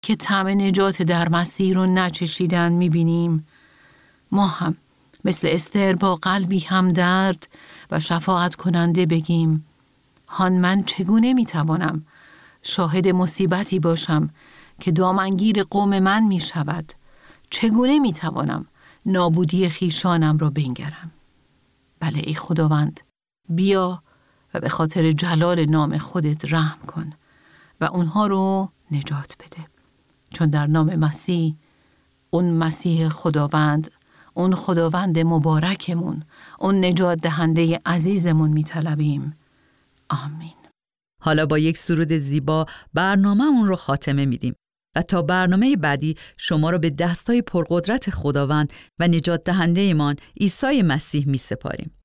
که طعم نجات در مسیح رو نچشیدن می‌بینیم. ما هم مثل استر با قلبی همدرد و شفاعت کننده بگیم: هان من چگونه می‌توانم شاهد مصیبتی باشم که دامنگیر قوم من می‌شود؟ چگونه می‌توانم نابودی خیشانم را بنگرم؟ بله ای خداوند، بیا و به خاطر جلال نام خودت رحم کن و اونها رو نجات بده، چون در نام مسیح، اون مسیح خداوند، اون خداوند مبارکمون، اون نجات دهنده عزیزمون میطلبیم. آمین. حالا با یک سرود زیبا برنامه اون رو خاتمه میدیم و تا برنامه بعدی شما رو به دستای پرقدرت خداوند و نجات دهنده ایمان عیسی مسیح می سپاریم.